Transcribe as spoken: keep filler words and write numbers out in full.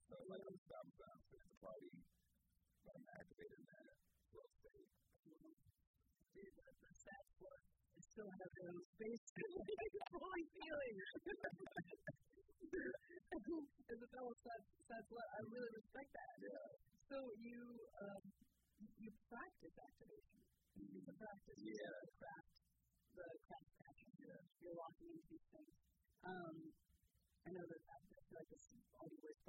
So like I'm I'm bouncing at the party, but I'm activated in that flow state. Dude, the, the sad floor. I still have those space fully feeling. As a fellow sad, sad slut, I really respect that. Yeah. So you um, you practice activation. You use the practice. Yeah. The craft. The craft passion. Yeah. You're walking into these things. Um, I know that I feel like this is all the way